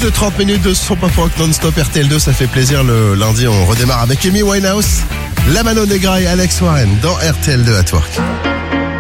de 30 minutes de son pop rock non-stop RTL2, ça fait plaisir. Le lundi, on redémarre avec Amy Winehouse, La Mano Negra et Alex Warren dans RTL2 at Work.